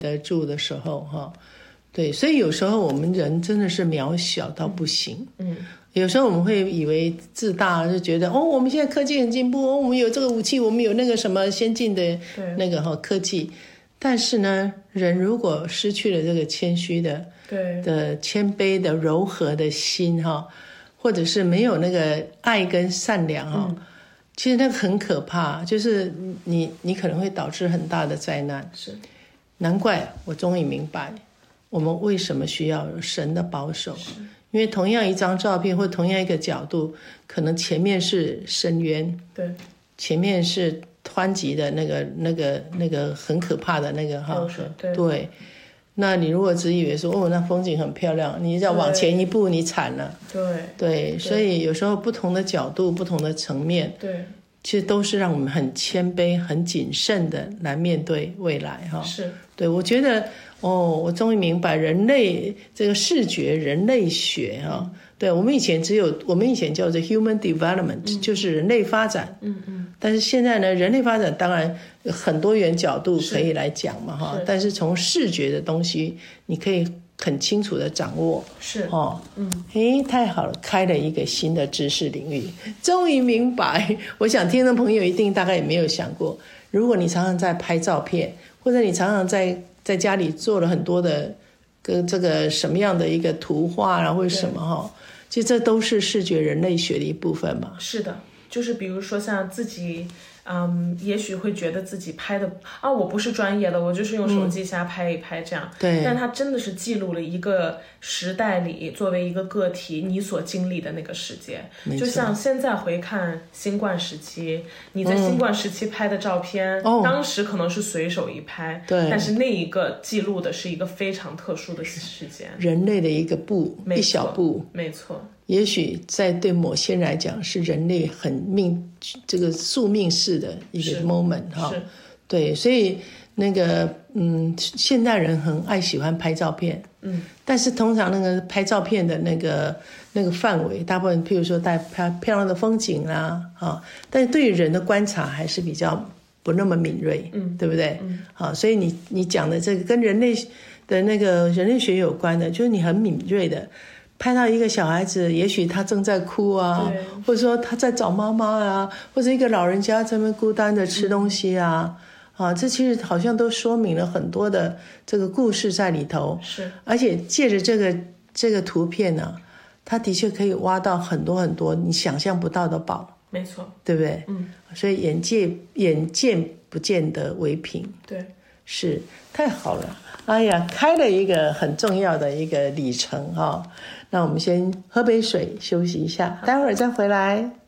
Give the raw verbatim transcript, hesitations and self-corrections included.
得住的时候哈。对，所以有时候我们人真的是渺小到不行。嗯，有时候我们会以为自大，就觉得哦，我们现在科技很进步，哦，我们有这个武器，我们有那个什么先进的那个哈科技。但是呢，人如果失去了这个谦虚的、对的谦卑的柔和的心哈，或者是没有那个爱跟善良哈，嗯，其实那个很可怕，就是你你可能会导致很大的灾难。是，难怪我终于明白。我们为什么需要有神的保守？因为同样一张照片或同样一个角度，可能前面是深渊，对，前面是湍急的那个、那个、那个很可怕的那个哈，对。对，那你如果只以为说哦，那风景很漂亮，你要往前一步，你惨了。对对，所以有时候不同的角度、不同的层面，对，其实都是让我们很谦卑、很谨慎的来面对未来哈。是，对，我觉得。哦，我终于明白人类这个视觉人类学哈，嗯，对，我们以前只有我们以前叫做 human development，嗯，就是人类发展，嗯嗯，但是现在呢，人类发展当然有很多元角度可以来讲嘛哈，但是从视觉的东西，你可以很清楚的掌握，是哦，嗯，诶，太好了，开了一个新的知识领域，终于明白。我想听众朋友一定大概也没有想过，如果你常常在拍照片，或者你常常在在家里做了很多的跟这个什么样的一个图画啊或者什么哈，其实这都是视觉人类学的一部分嘛。是的，就是比如说像自己嗯，也许会觉得自己拍的啊，我不是专业的，我就是用手机瞎拍一拍这样，嗯，对，但它真的是记录了一个时代里作为一个个体你所经历的那个世界。就像现在回看新冠时期，你在新冠时期拍的照片，嗯，当时可能是随手一拍，对，但是那一个记录的是一个非常特殊的时间，人类的一个步，一小步，没错。也许在对某些人来讲是人类很命这个宿命式的一个 moment 哈，对，所以那个嗯，现代人很爱喜欢拍照片，嗯，但是通常那个拍照片的那个那个范围，大部分譬如说带拍漂亮的风景啦，啊，但是对于人的观察还是比较不那么敏锐，嗯，对不对？嗯，好，所以你你讲的这个跟人类的那个人类学有关的，就是你很敏锐的。拍到一个小孩子，也许他正在哭啊，或者说他在找妈妈啊，或者一个老人家在那边孤单的吃东西啊，嗯，啊，这其实好像都说明了很多的这个故事在里头。是，而且借着这个这个图片呢，啊，它的确可以挖到很多很多你想象不到的宝。没错，对不对？嗯，所以眼界眼见不见得为凭。对，是太好了。哎呀，开了一个很重要的一个里程哈，哦，那我们先喝杯水休息一下，待会儿再回来。